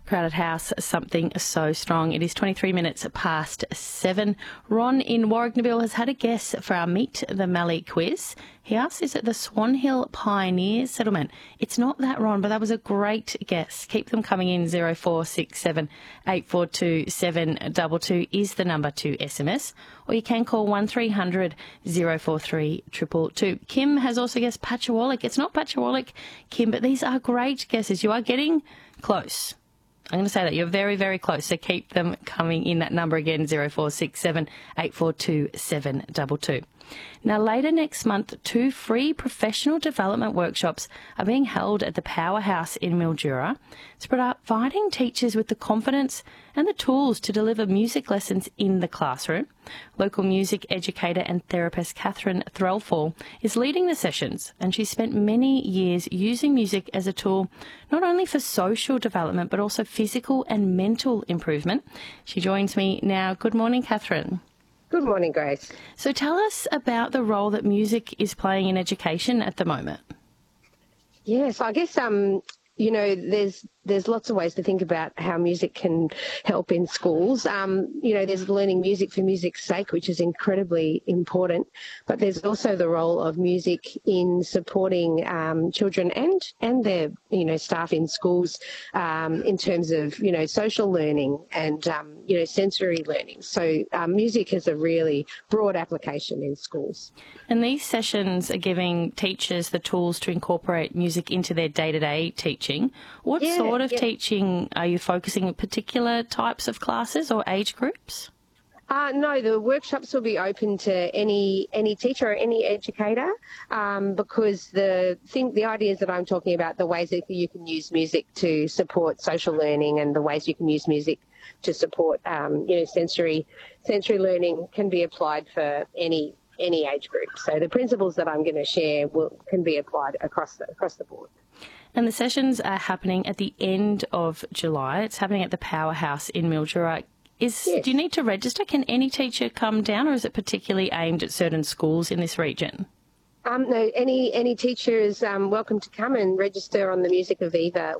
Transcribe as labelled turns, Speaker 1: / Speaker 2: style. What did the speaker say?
Speaker 1: Crowded House, something so strong. It is 23 minutes past 7. Ron in Warrignaville has had a guess for our Meet the Mallee quiz. He asks, is it the Swan Hill Pioneers Settlement? It's not that, Ron, but that was a great guess. Keep them coming in. 0467 842 722 is the number to SMS, or you can call 1300 043 222. Kim has also guessed Patchawallic. It's not Patchawallic, Kim, but these are great guesses. You are getting close. I'm going to say that you're very, very close, so keep them coming in. That number again, 0467 842 722. Now, later next month, 2 free professional development workshops are being held at the Powerhouse in Mildura. It's providing teachers with the confidence and the tools to deliver music lessons in the classroom. Local music educator and therapist Catherine Threlfall is leading the sessions, and she's spent many years using music as a tool not only for social development but also physical and mental improvement. She joins me now. Good morning, Catherine.
Speaker 2: Good morning, Grace.
Speaker 1: So tell us about the role that music is playing in education at the moment.
Speaker 2: Yes, I guess there's lots of ways to think about how music can help in schools. There's learning music for music's sake, which is incredibly important, but there's also the role of music in supporting children and their staff in schools in terms of social learning and sensory learning. So music has a really broad application in schools.
Speaker 1: And these sessions are giving teachers the tools to incorporate music into their day-to-day teaching. What sort of teaching are you focusing on? Particular types of classes or age groups?
Speaker 2: No, the workshops will be open to any teacher or any educator because the ideas that I'm talking about, the ways that you can use music to support social learning and the ways you can use music to support sensory learning can be applied for any age group. So the principles that I'm going to share can be applied across the board.
Speaker 1: And the sessions are happening at the end of July. It's happening at the Powerhouse in Mildura.
Speaker 2: Yes.
Speaker 1: Do you need to register? Can any teacher come down, or is it particularly aimed at certain schools in this region?
Speaker 2: No, any teacher is welcome to come and register on the Music Aviva